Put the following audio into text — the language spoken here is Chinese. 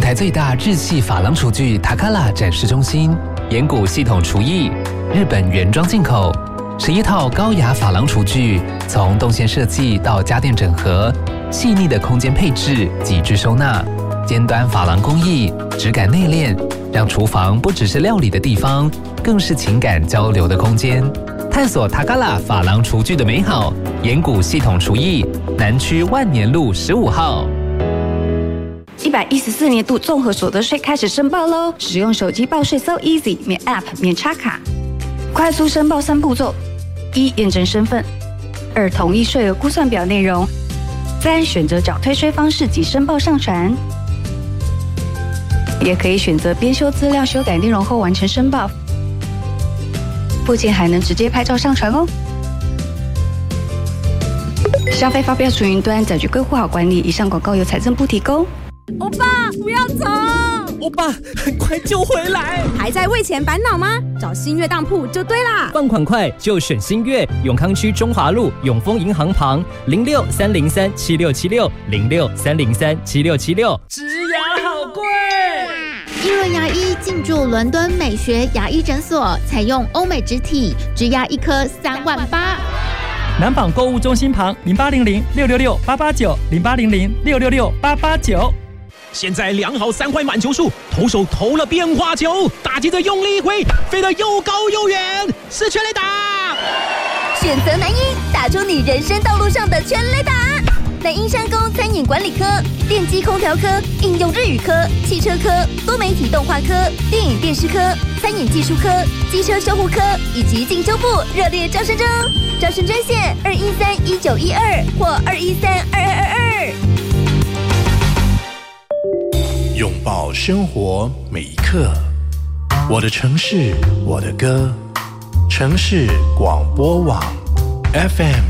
台最大日系珐琅厨具塔卡拉展示中心，岩谷系统厨艺，日本原装进口，11套高雅珐琅厨具，从动线设计到家电整合，细腻的空间配置，极致收纳，尖端珐琅工艺，质感内敛，让厨房不只是料理的地方，更是情感交流的空间。探索塔卡拉珐琅厨具的美好，岩谷系统厨艺，南区万年路15号。 114年度综合所得税开始申报喽！使用手机报税 So Easy， 免 App 免插卡，快速申报3步骤：1. 验证身份；2. 同意税额估算表内容；3. 选择缴退税方式及申报上传。也可以选择编修资料修改内容后完成申报，附件还能直接拍照上传哦。消费发票储云端载具归户好管理，以上广告由财政部提供。 欧巴，不要走！ 欧巴，很快就回来。 还在为钱烦恼吗？找新月当铺就对啦。 放款快就选新月，永康区中华路永丰银行旁，06-303-7676，06-303-7676。植牙好贵。 一轮牙医进驻伦敦美学牙医诊所，采用欧美植体，植牙一颗38000。 南纺购物中心旁0800-666-889，0800-666-889。 现在量好3块满球数，投手投了变化球，打击的用力一挥，飞得又高又远，是全垒打。 选择南一，打出你人生道路上的全垒打。南英商工餐饮管理科、电机空调科、应用日语科、汽车科、多媒体动画科、电影电视科、餐饮技术科、机车修护科以及进修部热烈招生中，招生专线213-1912或213-2222。 拥抱生活每一刻，我的城市，我的歌，城市广播网 FM